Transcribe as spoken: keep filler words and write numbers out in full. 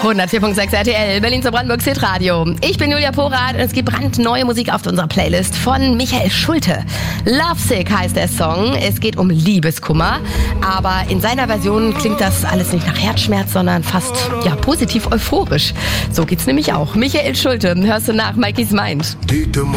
hundertvier Komma sechs R T L, Berlin zu Brandenburg Hitradio. Ich bin Julia Porath und es gibt brandneue Musik auf unserer Playlist von Michael Schulte. Lovesick heißt der Song. Es geht um Liebeskummer, aber in seiner Version klingt das alles nicht nach Herzschmerz, sondern fast ja positiv euphorisch. So geht's nämlich auch. Michael Schulte, hörst du nach Mikeys Mind.